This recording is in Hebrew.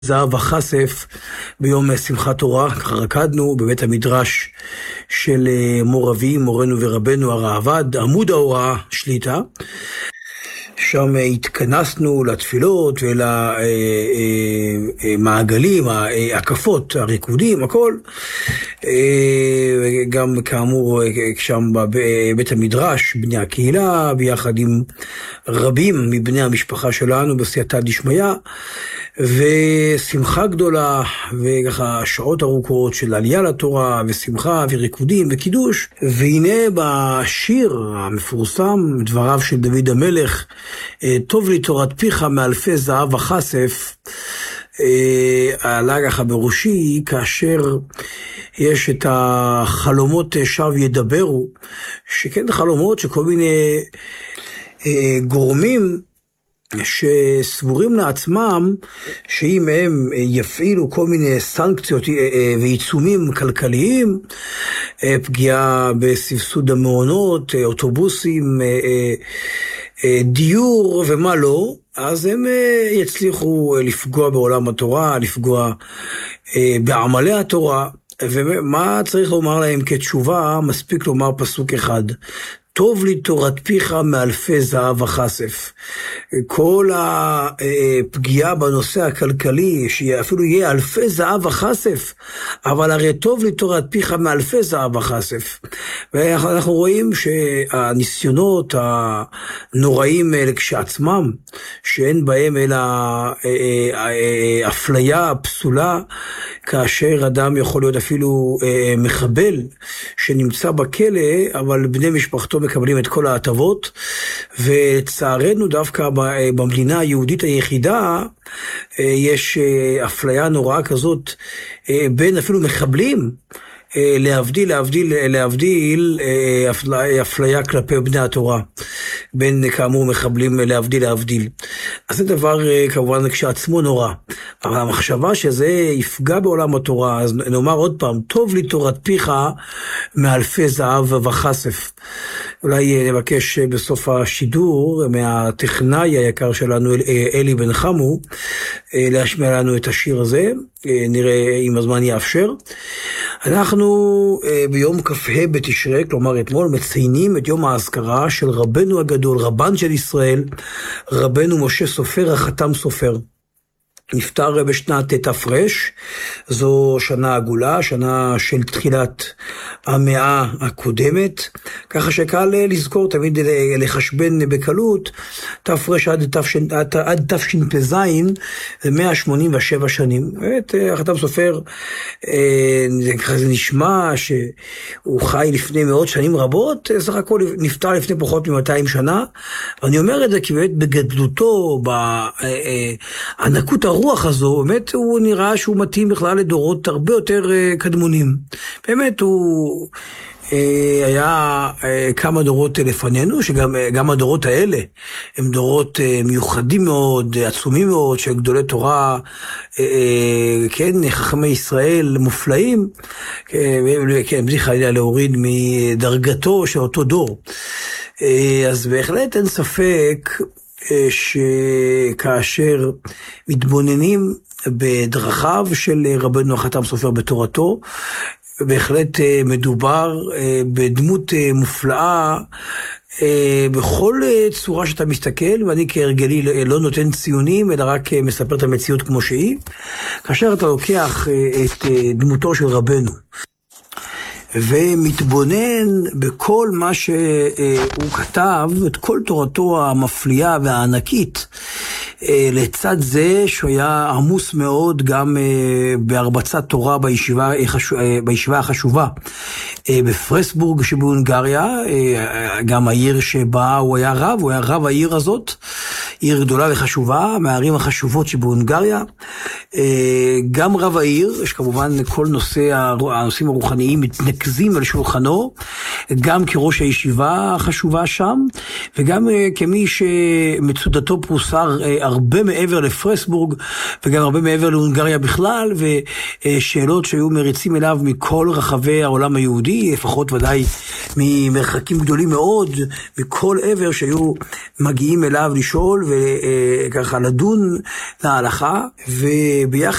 זהב וכסף ביום שמחת תורה. ככה רקדנו בבית המדרש של מור אבי, מורנו ורבנו הראב"ד, עמוד ההוראה שליטה. שם התכנסנו לתפילות ולמעגלים, הקפות, הריקודים, הכל. גם כאמור שם בבית המדרש, בני הקהילה, ביחד עם רבים מבני המשפחה שלנו בסייעתא דשמיא, ושמחה גדולה, וככה שעות ארוכות של עלייה לתורה, ושמחה וריקודים וקידוש. והנה בשיר המפורסם, דבריו של דוד המלך, טוב לי תורת פיך מאלפי זהב וכסף, עלה ככה בראשי, כאשר יש את החלומות שווא ידברו, שכן חלומות שכל מיני גורמים שסבורים לעצמם שאם הם יפעילו כל מיני סנקציות ועיצומים כלכליים, פגיעה בסבסוד המעונות, אוטובוסים, דיור ומה לא, אז הם יצליחו לפגוע בעולם התורה, לפגוע בעמלי התורה. ומה צריך לומר להם כתשובה? מספיק לומר פסוק אחד: טוב לי תורת פיך מאלפי זהב וכסף. כל הפגיעה בנושא הכלכלי, שאפילו יהיה אלפי זהב וכסף, אבל הרי טוב לי תורת פיך מאלפי זהב וכסף. ואנחנו רואים שהניסיונות הנוראים האלה כשעצמם, שאין בהם אלא אפליה פסולה, כאשר אדם יכול להיות אפילו מחבל שנמצא בכלא, אבל בני משפחתו מקבלים את כל ההטבות. ולצערנו דווקא במדינה היהודית היחידה יש אפליה נוראה כזאת בין אפילו מחבלים, להבדיל אפליה כלפי בני התורה, בין כאמור מחבלים להבדיל. אז זה דבר כמובן כשעצמו נורא, אבל המחשבה שזה יפגע בעולם התורה, אז נאמר עוד פעם, טוב לי תורת פיך מאלפי זהב וכסף. אולי נבקש בסוף השידור מהטכנאי היקר שלנו אלי בן חמו להשמיע לנו את השיר הזה, נראה אם הזמן יאפשר. אנחנו ביום כ"ה בתשרי, כלומר אתמול, מציינים את יום האזכרה של רבנו הגדול, רבן של ישראל, רבנו משה סופר, החתם סופר. נפטר בשנת תר"ש, זו שנה עגולה, שנה של תחילת המאה הקודמת, ככה שקל לזכור, תמיד לחשבן בקלות, תר"ש עד תשפ"ז, זה 187 שנים. באמת, החתם סופר, זה נשמע שהוא חי לפני מאות שנים רבות, סך הכל נפטר לפני פחות מ-200 שנה, ואני אומר את זה כי באמת בגדלותו, בענקות הרוח הזו, באמת הוא נראה שהוא מתאים בכלל לדורות הרבה יותר קדמונים. באמת הוא היה כמה דורות לפנינו, שגם הדורות האלה הם דורות מיוחדים מאוד, עצומים מאוד, של גדולי תורה, כן, חכמי ישראל מופלאים, כן, בלי חלילה להוריד מדרגתו של אותו דור. אז בהחלט אין ספק שכאשר מתבוננים בדרכיו של רבנו החתם סופר בתורתו, בהחלט מדובר בדמות מופלאה בכל צורה שאתה מסתכל, ואני כהרגלי לא נותן ציונים, אלא רק מספר את המציאות כמו שהיא. כאשר אתה לוקח את דמותו של רבנו ומתבונן בכל מה שהוא כתב, את כל תורתו המפליאה והענקית, לצד זה שהוא היה עמוס מאוד גם בהרבצת תורה בישיבה החשובה בפרסבורג שבהונגריה, גם העיר שבה הוא היה רב העיר הזאת, עיר גדולה וחשובה, מהערים החשובות שבהונגריה. גם רב העיר, שכמובן כל הנושאים הרוחניים מתנקזים על שולחנו, גם כראש הישיבה החשובה שם, וגם כמי שמצודתו פרוסה הרבה מעבר לפרסבורג, וגם הרבה מעבר להונגריה בכלל, ושאלות שהיו מריצים אליו מכל רחבי העולם היהודי, לפחות ודאי ממרחקים גדולים מאוד, מכל עבר שהיו מגיעים אליו לשאול, וככה לדון להלכה, וביחד